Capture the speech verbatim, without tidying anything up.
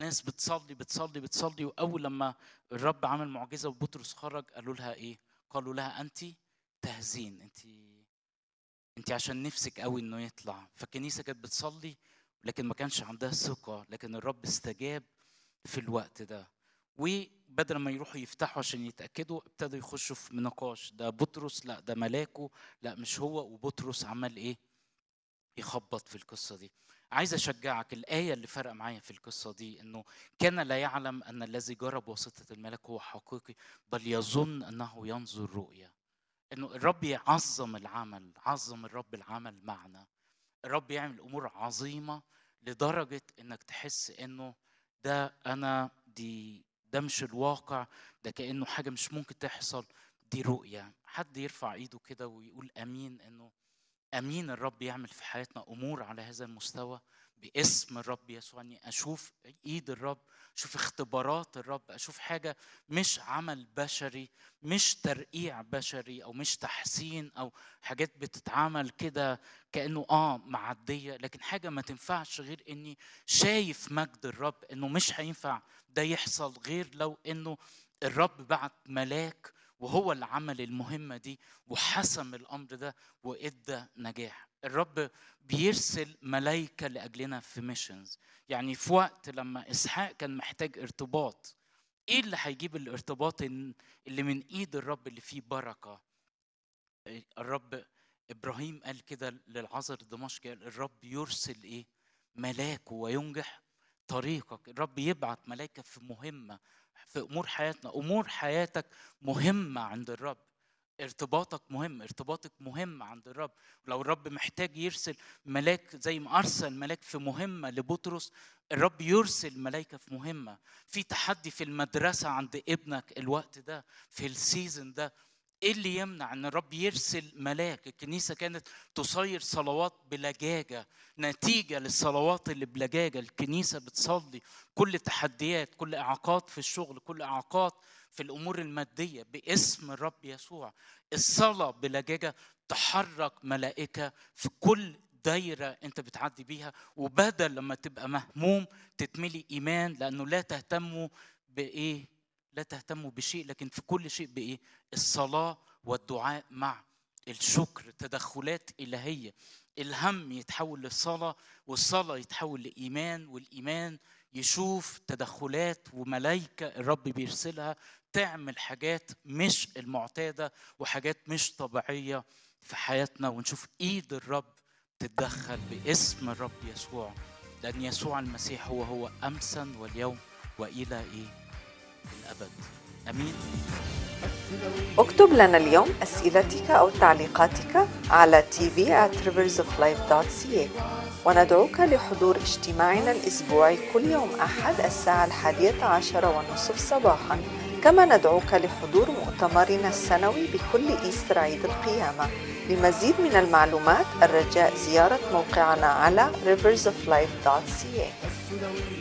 ناس بتصلي بتصلي بتصلي، واول لما الرب عمل معجزه وبطرس خرج قالوا لها ايه؟ قالوا لها انت تهزين، انت انت عشان نفسك قوي انه يطلع. فالكنيسه كانت بتصلي لكن ما كانش عندها ثقه، لكن الرب استجاب في الوقت ده. وبدل ما يروحوا يفتحوا عشان يتاكدوا ابتدوا يخشوا في نقاش، ده بطرس، لا ده ملاكه، لا مش هو. وبطرس عمل ايه؟ يخبط في القصه دي. عايز اشجعك، الايه اللي فرق معايا في القصه دي انه كان لا يعلم ان الذي جرب واسطه الملاك هو حقيقي، بل يظن انه ينظر رؤيا. انه الرب يعظم العمل، عظم الرب العمل معنا. الرب يعمل امور عظيمه لدرجه انك تحس انه ده انا دي ده مش الواقع، ده كانه حاجه مش ممكن تحصل، دي رؤيه. حد يرفع ايده كده ويقول امين، انه امين الرب يعمل في حياتنا امور على هذا المستوى باسم الرب يسوع. اني اشوف ايد الرب، اشوف اختبارات الرب، اشوف حاجه مش عمل بشري، مش ترقيع بشري او مش تحسين او حاجات بتتعمل كده كانه اه معديه، لكن حاجه ما تنفعش غير اني شايف مجد الرب. انه مش هينفع ده يحصل غير لو انه الرب بعت ملاك وهو اللي عمل المهمه دي وحسم الامر ده وادى نجاح. الرب بيرسل ملائكه لاجلنا في ميشنز. يعني في وقت لما اسحاق كان محتاج ارتباط، ايه اللي هيجيب الارتباط اللي من ايد الرب اللي فيه بركه؟ الرب ابراهيم قال كده للعازر الدمشقي، الرب يرسل ايه؟ ملاكه وينجح طريقك. الرب يبعت ملائكه في مهمه في امور حياتنا. امور حياتك مهمه عند الرب، ارتباطك مهم، ارتباطك مهم عند الرب. لو الرب محتاج يرسل ملاك زي ما ارسل ملاك في مهمه لبطرس، الرب يرسل ملائكه في مهمه. في تحدي في المدرسه عند ابنك الوقت ده، في السيزن ده، ايه اللي يمنع ان الرب يرسل ملاك؟ الكنيسه كانت تصير صلوات بلجاجه نتيجه للصلوات اللي بلجاجه. الكنيسه بتصلي كل تحديات، كل اعاقات في الشغل، كل اعاقات في الامور الماديه باسم الرب يسوع. الصلاه بلجاجه تحرك ملائكه في كل دايره انت بتعدي بيها. وبدل لما تبقى مهموم تتملي ايمان، لانه لا تهتموا بايه؟ لا تهتموا بشيء، لكن في كل شيء بايه؟ الصلاه والدعاء مع الشكر. تدخلات الهيه، الهم يتحول للصلاه، والصلاه يتحول لايمان، والايمان يشوف تدخلات وملائكه الرب بيرسلها تعمل حاجات مش المعتاده وحاجات مش طبيعيه في حياتنا، ونشوف ايد الرب تتدخل باسم الرب يسوع. لان يسوع المسيح هو هو امسا واليوم والى ايه؟ الابد. امين. اكتب لنا اليوم أسئلتك أو تعليقاتك على تي في at rivers of life dot c a، وندعوك لحضور اجتماعنا الأسبوعي كل يوم أحد الساعة الحادية عشرة والنصف صباحاً. كما ندعوك لحضور مؤتمرنا السنوي بكل إيستر عيد القيامة. لمزيد من المعلومات الرجاء زيارة موقعنا على rivers of life dot c a.